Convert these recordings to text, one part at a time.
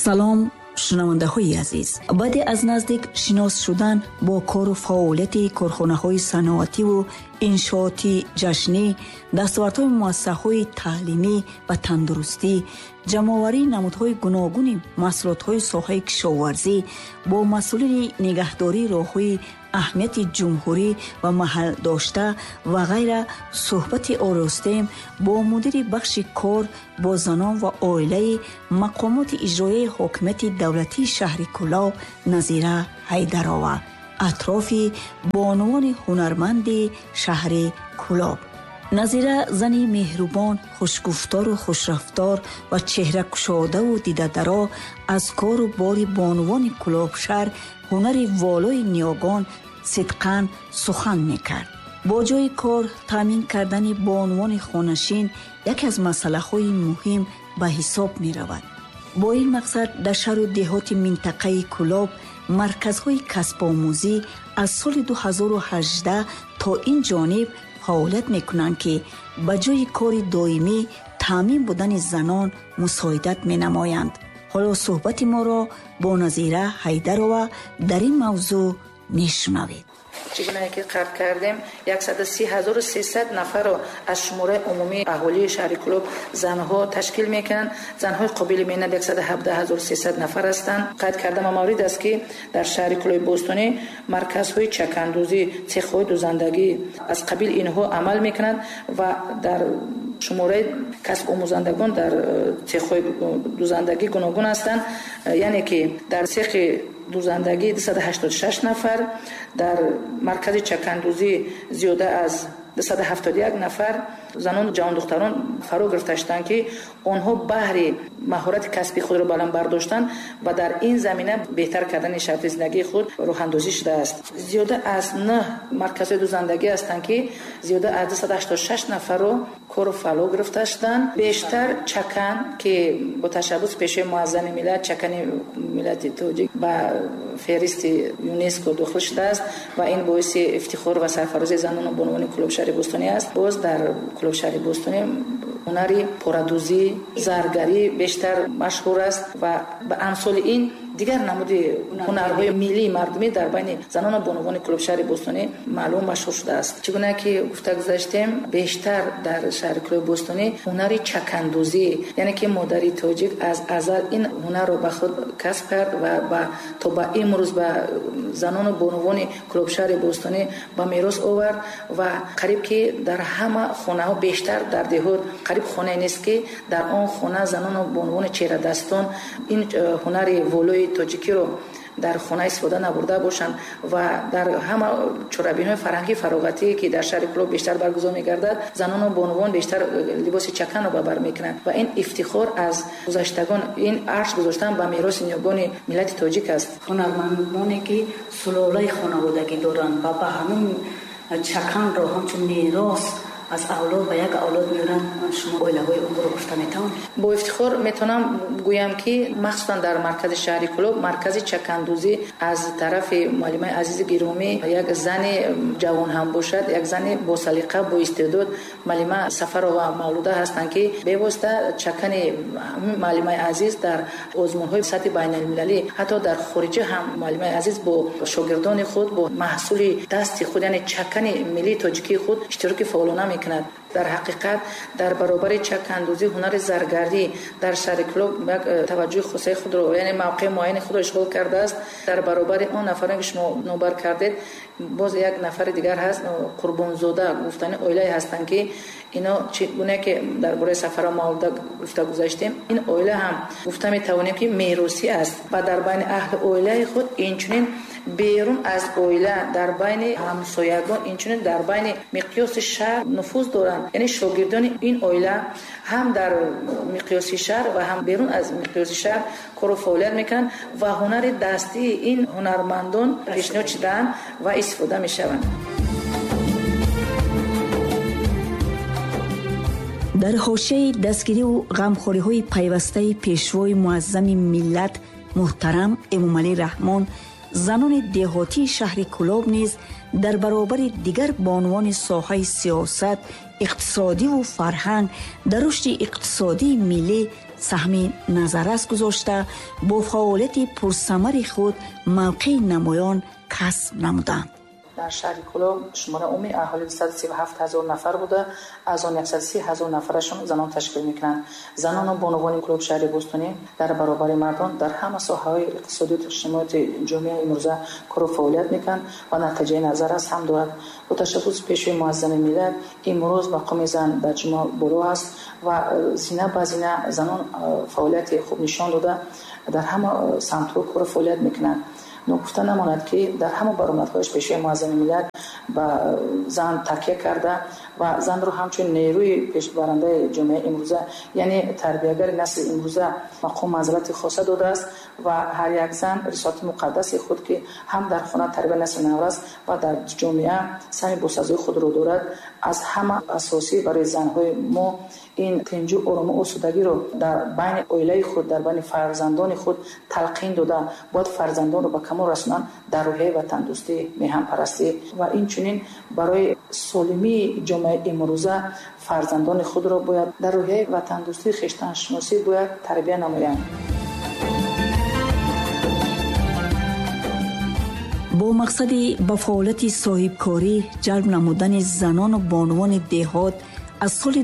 салом шунавандаҳои азиз, баъде аз наздик шинос шудан бо кору фаъолияти корхонаҳои саноативу иншооти ҷашнӣ, дастовардҳои муассисаҳои таълимӣ ва тандурустӣ, ҷамъоварии намудҳои гуногуни маҳсулотҳои соҳаи кишоварзӣ, бо масъулини нигаҳдории роҳҳои аҳамияти ҷумҳурӣ ва маҳалдошта ва ғайра суҳбати оростаем бо мудири бахши кор бо занон ва оилаи мақомоти иҷроияи ҳокимияти давлатии шаҳри Кӯлоб Назира Ҳайдарова, атрофи бонувони ҳунарманди шаҳри Кӯлоб. назира зани меҳрубон, хушгуфтору хушрафтор ва чеҳракушодаву дидадаро аз кору бори бонувони Кӯлобшаҳр ҳунари волои ниёгон сидқан сухан мекард. бо ҷои кор таъмин кардани бонувони хонашин яке аз масъалаҳои муҳим ба ҳисоб меравад. бо ин мақсад дар шаҳру деҳоти минтақаи Кӯлоб марказҳои касбомӯзӣ аз соли 2018 то ин ҷониб фаъолият мекунанд ки ба ҷои кори доимӣ таъмин будани занон мусоидат менамоянд. ҳоло суҳбати моро бо Назира Ҳайдарова дар ин мавзӯъ мешунавед. чигунае ки қард кардем 130300 нафарро аз шумораи умумии аҳолии шаҳри Кӯлоб занҳо ташкил мекунанд. занҳои қобили меҳнат 117300 нафар ҳастанд. қайд кардам маврид аст ки дар шаҳри Кӯлоби Бостонӣ марказҳои чакандӯзӣ, цехҳои дузандагӣ аз қабил инҳо амал мекунанд ва дар шумораи касб омӯзандагон дар цехҳои дузандагӣ гуногун ҳастанд. яъне ки дар цехи дузандагӣ 286 нафар, дар маркази чакандӯзӣ зиёда аз 271 нафар занон ҷавондухтарон фаро гирифташтанд ки онҳо баҳри маҳорати касби худро баланд бардоштанд ва дар ин замина беҳтар кардани шарти зиндагии худ роҳандозӣ шудааст. зиёда аз 9 марказҳои дузандагӣ ҳастанд ки зиёда аз 286 нафарро кору фаъоло гирифташтанд. бештар чакан ки бо ташаббуси пешвои муаззами миллат, чакани миллати тоҷик ба феҳристи ЮНЕСКО дохил шудааст ва ин боиси ифтихор ва сарфарозии занону бонувони Кӯлобшаҳри Бостонӣ аст. боз дар Кӯлобшаҳри Бостонӣ ҳунари порадӯзӣ, заргарӣ бештар машҳур аст ва ба амсоли ин дигар намуди ҳунарҳои миллии мардумӣ дар байни занону бонувони Кӯлобшаҳри Бостонӣ маълум машҳур шудааст. чигуна ки гуфта гузаштем, бештар дар шаҳри Кӯлоби Бостонӣ ҳунари чакандӯзӣ, яъне ки модари тоҷик аз азал ин ҳунарро ба худ касб кард ва то ба имрӯз ба занону бонувони Кӯлобшаҳри Бостонӣ ба мерос овард ва қариб ки дар ҳама хонаҳо, бештар дар деҳот қариб хона нест ки дар он хона занону бонувони чеҳрадастон ин ҳунари волои тоҷикиро дар хона истифода набурда бошанд ва дар ҳама чорабинои фарҳангии фароғатӣ ки дар шаҳри Кӯлоб бештар баргузор мегардад, занону бонувон бештар либоси чаканро ба бар мекунанд ва ин ифтихор аз гузаштагон, ин арш гузоштан ба мероси ниёгони миллати тоҷик аст. ҳунармандоне ки сулолаи хонаводагӣ доранд ва ба ҳамин чаканро ҳамчун мерос аз авлод ба як авлод меёранд, шумо оилаҳои онро гуфта метавонед? Бо ифтихор метавонам гӯям ки махсусан дар маркази шаҳри Кӯлоб маркази чакандӯзӣ аз тарафи муаллимаи азизи гиромӣ, як зани ҷавон ҳам бошад, як зани босалиқа боистеъдод муаллима Сафарова Мавлуда ҳастанд ки бевосита чакани муаллимаи азиз дар озмунҳои сатҳи байналмилалӣ, ҳатто дар хориҷа ҳам муаллимаи азиз бо шогирдони худ бо маҳсули дасти худ, яъне чакани миллии тоҷикии худ иштироки фаъолона мекунад. дар ҳақиқат дар баробари чакандӯзӣ ҳунари заргардӣ дар шаҳри Кӯлоб як таваҷҷӯҳи хусусии худро, яъне мавқеъи муайяни худро ишғол кардааст. дар баробари он нафароне ки шумо нобар кардед, боз як нафари дигар ҳаст, Қурбонзода гуфтани оилае ҳастанд ки ино чӣ гуне ки дар бораи Сафара Мавлуда гуфта гузаштем, ин оила ҳам гуфта метавонем ки меросӣ аст ва дар байни аҳли оилаи худ инчунин берун аз оила дар байни ҳамсоягон, инчунин дар байни миқёси шаҳр нуфуз доранд. яъне шогирдони ин оила ҳам дар миқёси шаҳр ва ҳам берун аз миқёси шаҳр кору фаъолият мекунанд ва ҳунари дастии ин ҳунармандон пешниҳод шудаанд ва истифода мешаванд. дар ҳошияи дастгириву ғамхориҳои пайвастаи пешвои муаззами миллат муҳтарам Эмомалӣ Раҳмон, занони деҳотии шаҳри Кӯлоб низ дар баробари дигар бонувони соҳаи сиёсат, иқтисодиву фарҳанг дар рушди иқтисодии миллӣ саҳми назаррас гузошта бо фаъолияти пурсамари худ мавқеи намоён касб намуданд. дар шаҳри Кӯлоб шумораи умумии аҳолӣ 137,000 нафар буда, аз он 130,000 нафарашон занон ташкил мекунанд. Занону бонувони Кӯлоб шаҳри Бостонӣ дар баробари мардон дар ҳама соҳаҳои иқтисодиёту иҷтимоияти ҷомеаи имрӯза кору фаъолият мекунанд ва натиҷаи назаррас ҳам дорад. бо ташаббуси пешвои муаззами миллат имрӯз мақоми зан дар ҷомеа боло аст ва зина ба зина занон фаъолияти хуб нишон дода дар ҳама самтҳо кору фаъолият мекунанд. ногуфта намонад ки дар ҳама баромадҳояш пешвои муаззами миллат ба зан такя карда ва занро ҳамчун нерӯи пешбарандаи ҷомеаи имрӯза, яъне тарбиягари насли имрӯза мақом манзилати хоса додааст ва ҳар як зан рисолати муқаддаси худ ки ҳам дар хона тарбияи насли нав аст ва дар ҷомеа сами босазои худро дорад. аз ҳама асосӣ барои занҳои мо ин тинҷу орому осудагиро дар байни оилаи худ, дар байни фарзандони худ талқин дода бояд фарзандонро ба камол расонанд дар роҳияи ватандӯстӣ, меҳанпарастӣ ва инчунин барои солимии ҷомеаи имрӯза фарзандони худро бояд дар роҳияи ватандӯстӣ, хештаншиносӣ бояд тарбия намоянд. бо мақсади ба фаъолияти соҳибкорӣ ҷалб намудани занону бонувони деҳот аз соли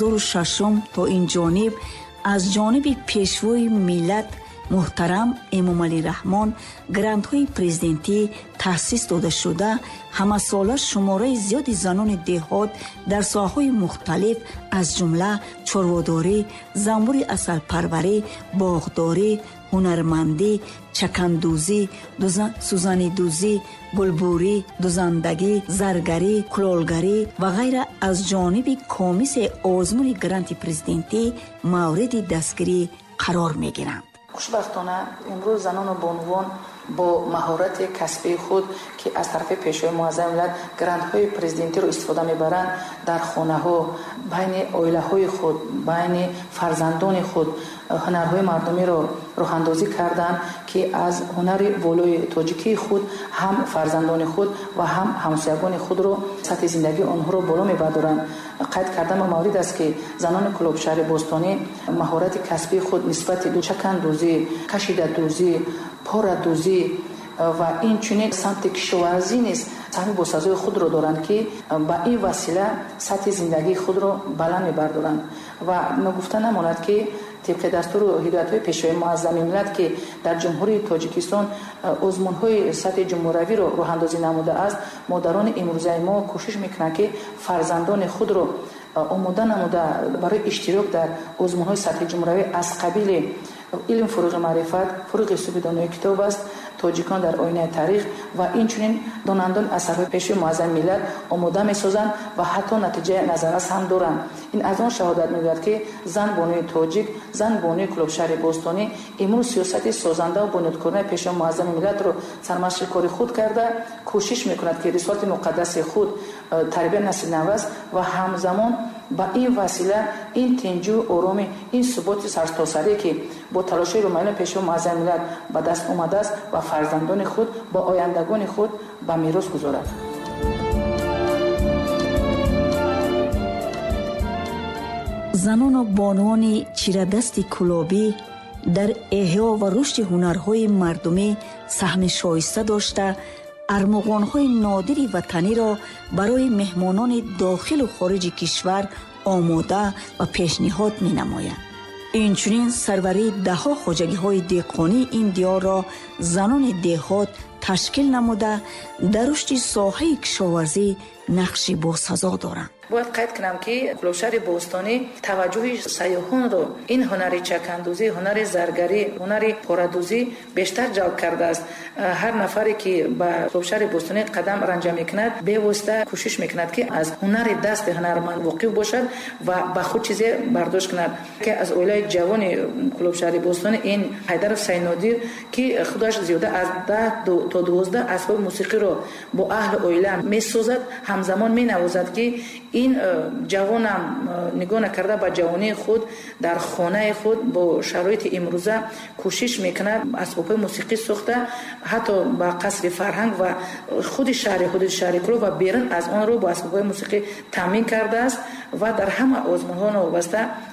2006 то инҷониб аз ҷониби пешвои миллат муҳтарам Эмомалӣ Раҳмон грантҳои президентӣ таъсис дода шуда ҳамасола шумораи зиёди занони деҳот дар соҳаҳои мухталиф аз ҷумла чорводорӣ, занбури асалпарварӣ, боғдорӣ, ҳунармандӣ, чакандӯзӣ, сӯзанидӯзӣ, булбурӣ, дузандагӣ, заргарӣ, кулолгарӣ ва ғайра аз ҷониби комиссияи озмуни гранти президентӣ мавриди дастгирӣ қарор мегиранд. хушбахтона имрӯз занону бонувон бо маҳорати касбии худ ки аз тарафи пешвои муаззами миллат грантҳои президентиро истифода мебаранд, дар хонаҳо байни оилаҳои худ, байни фарзандони худ ҳунарҳои мардумиро роҳандозӣ карданд ки аз ҳунари волои тоҷикии худ ҳам фарзандони худ ва ҳам ҳамсоягони худро сатҳи зиндагии онҳоро боло мебардоранд. қайд кардан ба маврид аст ки занони Кӯлоб шаҳри Бостонӣ маҳорати касбии худ нисбати чакандӯзӣ, кашидадӯзӣ, порадӯзӣ ва инчунин самти кишоварзӣ низ саҳми босазои худро доранд ки ба ин васила сатҳи зиндагии худро баланд мебардоранд. ва нагуфта намонад ки طبق دستور و هدایت‌های پیشوای معظم ملت که در جمهوری تاجیکستان آزمون‌های سطح جمهوری رو راه‌اندازی نموده است، مادران امروزه ما کوشش می‌کنند که فرزندان خود رو آماده نموده برای اشتراک در آزمون‌های سطح جمهوری از قبیل علم فروغ معرفت، فروغ حساب دانای کتاب است، تاجیکان در آینه تاریخ و اینچنین دانندگان اثرهای پیشوای معظم ملت آماده می‌سازند و حتی نتیجه نظررس هم دارند. این از آن شهادت می‌دهد که زن بانوی تاجیک، زن بانوی کلوب شهر بوستانی امروز سیاست سازنده و بنیادکارانه پیشوای معظم ملت رو سرمشق کاری خود کرده، کوشش می‌کند که رسالت مقدس خود تربیت نسل نو است و همزمان با این وسیله این تنجو آرامی، این ثبات سرتاسری که با تلاش‌های رومیان پیشوای معظم ملت به دست آمده است و فرزندان خود با آیندگان خود به میراث گذارد. زنان و بانوان چیردست کلابی در احیا و رشد هنرهای مردمی سهم شایسته داشته، ارمغان‌های نادر وطنی را برای مهمانان داخل و خارج کشور آماده و پیشنهاد می‌نمایند. اینچنین سروری ده‌ها خواجگی‌های دهقانی این دیار را زنان دهات تشکیل نموده در رشد ساحه کشاورزی نقشی باسزا دارند. باید قید کنم که کلوب شهر بوستانی توجه سیاحان رو این هنر چکندوزی، هنر زرگری، هنر پارادوزی بیشتر جلب کرده است. هر نفری که به کلوب شهر بوستانی قدم رنجه میکند به واسطه کوشش میکند که از هنر دست هنرمند واقف باشد و به خود چیزی برداشت کند. که از اولای جوان کلوب شهر بوستانی این حیدر سینادیر که خودش زیاده از 10 تا 12 اسباب موسیقی رو با اهل اویله میسازد، همزمان مینوازد که این جوانم نگاه نکرده به جوانی خود در خانه خود با شرایط امروزه کوشش میکنه اسباب موسیقی ساخته، حتی با قصر فرهنگ و خود شهر کلوب و بیرون از آن رو با اسباب موسیقی تامین کرده است و در همه آزمون‌ها وابسته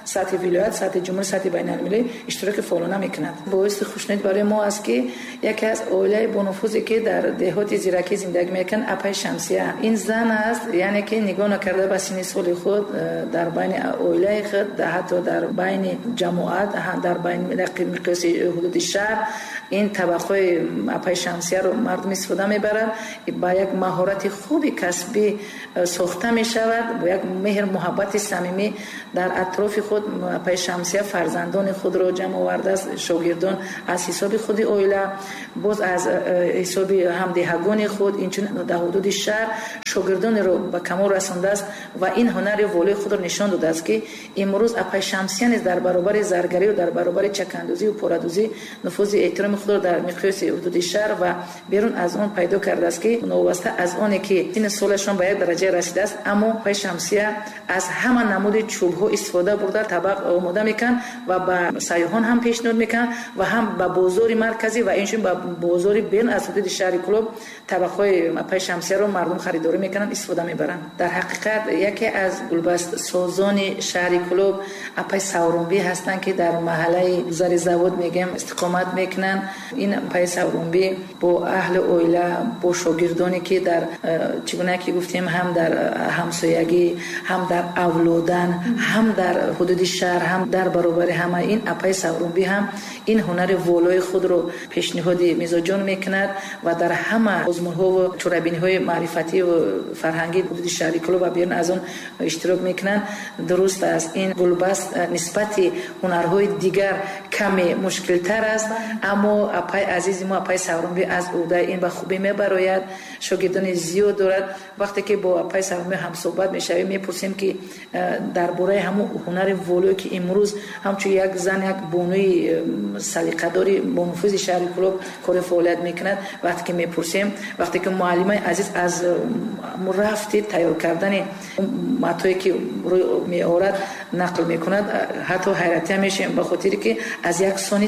сатҳи вилоят, сатҳи ҷумҳурӣ, сатҳи байналмилалӣ иштироки фаъолона мекунад. боиси хушнуд барои мо аст ки яке аз оилаи бонуфузе ки дар деҳоти зиракӣ зиндагӣ мекунад Апай Шамсия. ин зан аст, яъне ки нигоҳ накарда ба синни соли худ дар байни оилаи худ, ҳатто дар байни ҷамоат, дар байни миқёси ҳудуди шаҳр ин табақаи Апай Шамсияро мардум истифода мебарад, ба як маҳорати хуби касбӣ сохта мешавад, бо як меҳр муҳаббати самимӣ дар атрофи худ Апай Шамсия фарзандони худро ҷамъ овардааст, шогирдон аз ҳисоби худи оила, боз аз ҳисоби ҳамдиҳагони худ, инчунин дар ҳудуди шаҳр шогирдонеро ба камол расондааст ва ин ҳунари волои худро нишон додааст ки имрӯз Апай Шамсия низ дар баробари заргарӣ дар баробари чакандӯзӣ ва порадӯзӣ нуфузи эҳтироми худро дар миқёси ҳудуди шаҳр ва берун аз он пайдо кардааст ки новобаста аз оне ки синни солашон ба як дараҷа расидааст, аммо Апай Шамсия аз ҳама намуди чӯбҳо истифода бурда табақ омода мекунад ва ба сайёҳон ҳам пешниҳод мекунад ва ҳам ба бозори марказӣ ва инчунин ба бозори берун аз ҳудуди шаҳри Кӯлоб табақҳои Апай Шамсияро мардум харидорӣ мекунанд, истифода мебаранд. дар ҳақиқат яке аз гулбастсозони шаҳри Кӯлоб Апай Саврунбӣ ҳастанд ки дар маҳаллаи Гузари Завод мегем истиқомат мекунанд. ин Апай Саврунбӣ бо аҳли оила, бо шогирдоне ки дар чӣ гуна ки гуфтем ҳам дар ҳамсоягӣ, ҳам дар авлодан, ҳам дар ҳудуди шаҳр, ҳам дар баробари ҳама ин Апай Саврунбӣ ҳам ин ҳунари волои худро пешниҳоди мизоҷон мекунад ва дар ҳама озмунҳо ва чорабиниҳои маърифатӣ ва фарҳангии ҳудуди шаҳри Кӯлоб ва берун аз он иштирок мекунанд. дуруст аст ин гулбаст нисбати ҳунарҳои дигар каме мушкилтар аст, аммо Апай азизи мо Апай Саврунбӣ аз ӯҳдаи ин ба хубӣ мебарояд, шогирдони зиёд дорад. вақте ки бо Апай Саврунбӣ ҳамсӯҳбат мешавем мепурсем ки дар бораи ҳамун ҳунари волое ки имрӯз ҳамчун як зан, як бонуи салиқадори бонуфузи шаҳри Кӯлоб кори фаъолият мекунад. вақте ки мепурсем, вақте ки муаллимаи азиз аз рафти тайёр кардани матое ки рӯй меорад нақл мекунад, ҳатто ҳайратия мешавем ба хотире ки аз як сони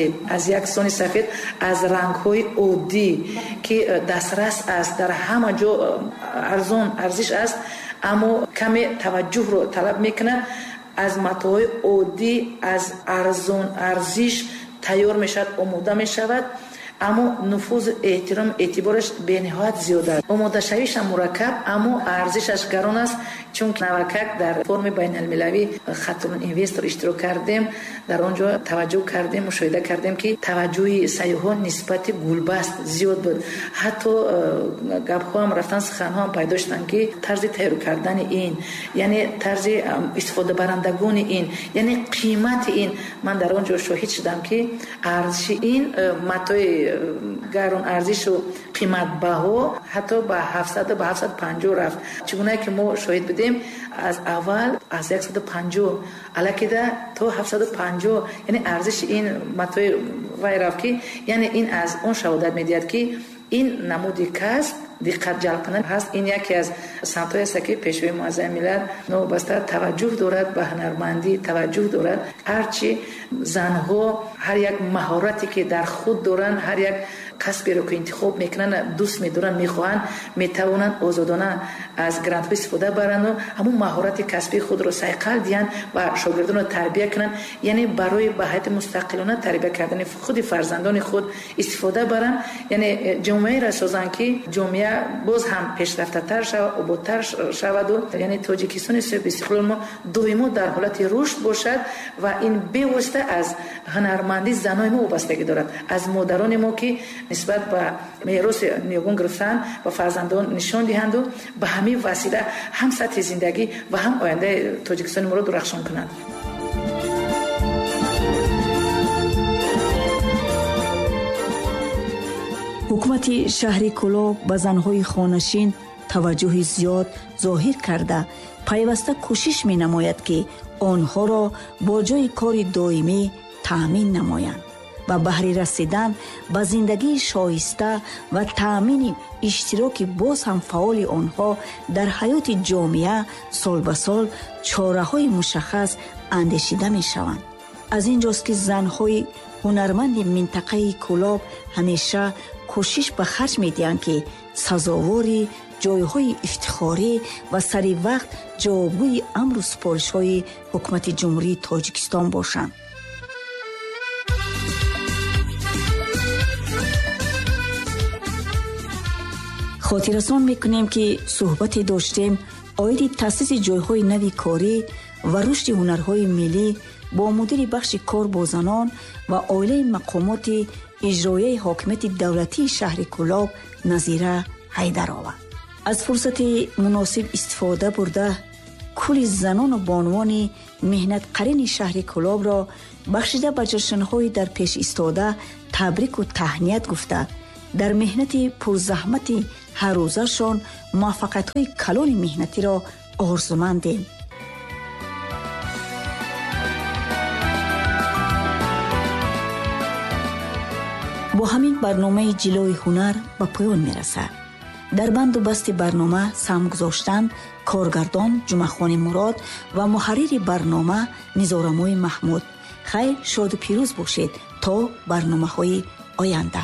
сафед аз рангҳои оддӣ ки дастрас аст, дар ҳама ҷо арзон арзиш аст, аммо каме таваҷҷӯҳро талаб мекунад, аз матоъи оддӣ аз арзон арзиш тайёр мешавад, омода мешавад, аммо нуфуз эҳтиром эътибораш бениҳоят зиёд аст. омодашавишам мураккаб, аммо арзишаш гарон аст, чунки навакак дар форуми байналмилавӣ хатун инвестор иштирок кардем. дар он ҷо таваҷҷӯҳ кардем, мушоҳида кардем ки таваҷҷӯҳи сайёҳон нисбати гулбаст зиёд буд. ҳатто гапҳоам рафтан суханҳоам пайдо шуданд ки тарзи тайёр кардани ин, яъне тарзи истифодабарандагони ин, яъне қимати ин, ман дар он ҷо шоҳид шудам ки арзиши ин матои гарон арзишу қиматбаҳо ҳатто ба 700 ба 750 рафт. чӣ гуна ки мо шоҳид будем, аз аввал аз 150 аллакида то 750, яъне арзиши ин матои вай рафт ки яъне ин аз он шаҳодат медиҳад ки ин намуди касб диққатҷалбкунанд ҳаст. ин яке аз санъатҳое аст ки пешвои муаззами миллат новобаста таваҷҷӯҳ дорад ба ҳунармандӣ, таваҷҷӯҳ дорад. ҳарчи занҳо ҳар як маҳорате ки дар худ доранд, ҳар як касберо ки интихоб мекунанд, дӯст медоранд, мехоҳанд, метавонанд озодона аз грантҳо истифода баранд, ҳамун маҳорати касбии худро сайқал диҳанд ва шогирдонро тарбия кунанд, яъне барои ба ҳайати мустақилона тарбия кардани худи фарзандони худ истифода баранд, яъне ҷомеаеро созанд ки ҷомеа боз ҳам пешрафтатар шавад, ободтар шаваду, яъне Тоҷикистони соҳиби истиқлол мо доимо дар ҳолати рушд бошад ва ин бевосита аз ҳунармандӣ занои мо вобастагӣ дорад, аз модарони мо ки нисбат ба мероси нигоҳон гирифтан ба фарзандон нишон диҳанду ба ҳамин васила ҳам сатҳи зиндагӣ ва ҳам ояндаи Тоҷикистони моро дурахшон кунанд. ҳукумати шаҳри Кӯлоб ба занҳои хонашин таваҷҷӯҳи зиёд зоҳир карда, пайваста кӯшиш менамояд ки онҳоро бо ҷойи кори доимӣ таъмин намоянд ва баҳри расидан ба зиндагии шоиста ва таъмини иштироки боз ҳам фаъоли онҳо дар ҳаёти ҷомеа сол ба сол чораҳои мушаххас андешида мешаванд. аз ин ҷост ки занҳои ҳунарманди минтақаи Кӯлоб ҳамеша кӯшиш ба харҷ медиҳанд ки сазовори ҷойҳои ифтихорӣ ва сари вақт ҷавобгӯи амру супоришҳои ҳукумати ҷумҳурии тоҷикистон бошанд. хотиррасон мекунем ки суҳбате доштем оиди таъсиси ҷойҳои нави корӣ ва рушди ҳунарҳои миллӣ бо мудири бахши кор бо занон ва оилаи мақомоти иҷроияи ҳокимияти давлатии шаҳри Кӯлоб Назира Ҳайдарова. аз фурсати муносиб истифода бурда кӯли занону бонувони меҳнатқарини шаҳри Кӯлобро бахшида ба ҷашнҳои дар пеш истода табрику таҳният гуфта, дар меҳнати пурзаҳмати ҳаррӯзашон муваффақиятҳои калони меҳнатиро орзумандем. бо ҳамин барномаи ҷилои ҳунар ба поён мерасад. дар банду басти барнома саҳм гузоштанд коргардон Ҷумъахони Мурод ва муҳаррири барнома Низорамои Маҳмуд. хайр, шоду пирӯз бошед то барномаҳои оянда.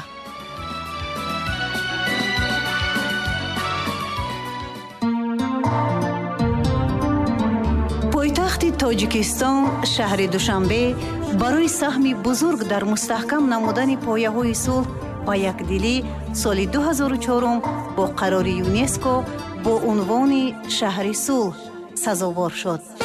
пойтахти тоҷикистон шаҳри Душанбе барои саҳми бузург дар мустаҳкам намудани пояҳои сулҳ ва якдилӣ соли 2004 бо қарори ЮНЕСКО бо унвони шаҳри сулҳ сазовор шуд.